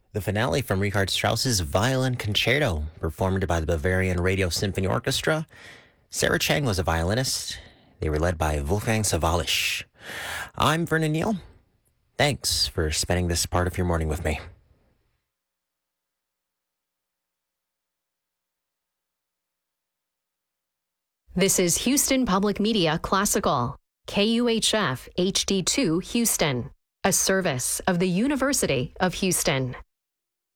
The finale from Richard Strauss's Violin Concerto, performed by the Bavarian Radio Symphony Orchestra. Sarah Chang was a violinist. They were led by Wolfgang Sawallisch. I'm Vernon Neal. Thanks for spending this part of your morning with me. This is Houston Public Media Classical, KUHF HD2 Houston, a service of the University of Houston.